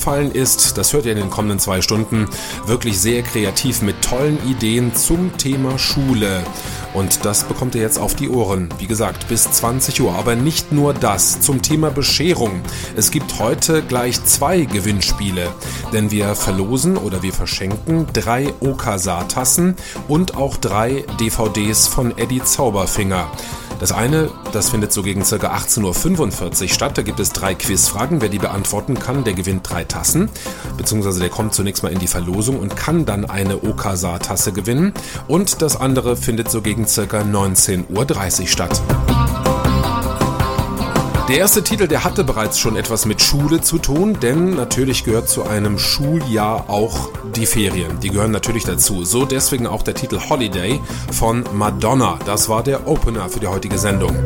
aufgefallen ist, das hört ihr in den kommenden 2 Stunden, wirklich sehr kreativ mit tollen Ideen zum Thema Schule. Und das bekommt ihr jetzt auf die Ohren. Wie gesagt, bis 20 Uhr. Aber nicht nur das. Zum Thema Bescherung. Es gibt heute gleich 2 Gewinnspiele. Denn wir verlosen oder wir verschenken 3 Okasa-Tassen und auch 3 DVDs von Eddie Zauberfinger. Das eine, das findet so gegen ca. 18.45 Uhr statt. Da gibt es 3 Quizfragen. Wer die beantworten kann, der gewinnt 3 Tassen. Beziehungsweise der kommt zunächst mal in die Verlosung und kann dann eine Okasa-Tasse gewinnen. Und das andere findet so gegen ca. 19.30 Uhr statt. Der erste Titel, der hatte bereits schon etwas mit Schule zu tun, denn natürlich gehört zu einem Schuljahr auch die Ferien. Die gehören natürlich dazu. So deswegen auch der Titel Holiday von Madonna. Das war der Opener für die heutige Sendung.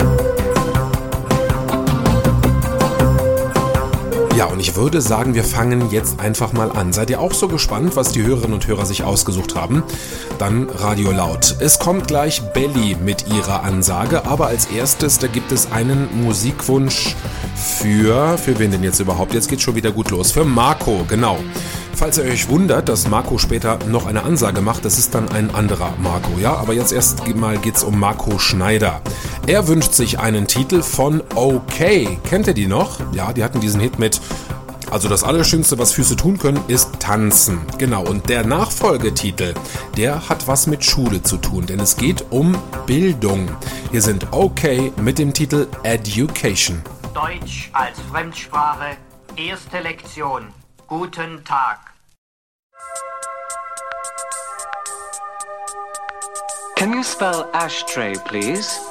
Ja, und ich würde sagen, wir fangen jetzt einfach mal an. Seid ihr auch so gespannt, was die Hörerinnen und Hörer sich ausgesucht haben? Dann Radio laut. Es kommt gleich Belly mit ihrer Ansage, aber als erstes, da gibt es einen Musikwunsch für wen denn jetzt überhaupt? Jetzt geht's schon wieder gut los. Für Marco, genau. Falls ihr euch wundert, dass Marco später noch eine Ansage macht, das ist dann ein anderer Marco, ja? Aber jetzt erst mal geht's um Marco Schneider. Er wünscht sich einen Titel von OK. Kennt ihr die noch? Ja, die hatten diesen Hit mit Also das Allerschönste, was Füße tun können, ist tanzen. Genau, und der Nachfolgetitel, der hat was mit Schule zu tun, denn es geht um Bildung. Hier sind OK mit dem Titel Education. Deutsch als Fremdsprache, erste Lektion. Guten Tag. Can you spell ashtray, please?